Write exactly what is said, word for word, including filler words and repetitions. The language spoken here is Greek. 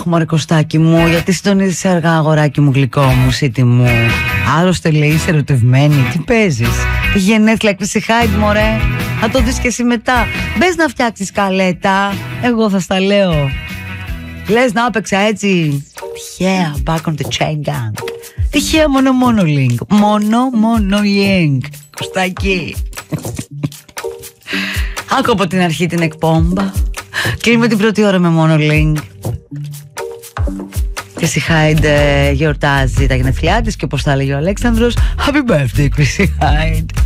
Αχ, μωρέ Κωστάκι μου, γιατί συντονίζεις αργά, αγοράκι μου, γλυκό μου, σίτι μου. Άλλωστε λέει είσαι ερωτευμένη. Τι παίζεις? Γενέθλια Chrissy Hynde, μωρέ. Θα το δεις και εσύ μετά. Μπες να φτιάξεις καλέτα. Εγώ θα στα λέω. Λες να έπαιξα έτσι τυχαία back on the chain gang. Τυχαία μόνο μόνο link. Μόνο μόνο link. Κωστάκι. Άκου από την αρχή την εκπόμπα. Κλείνουμε την πρώτη ώρα με μόνο link. Και Chrissy Hynde γιορτάζει τα γενέθλιά της. Και όπως θα έλεγε ο Αλέξανδρος, Happy birthday Chrissy Hynde.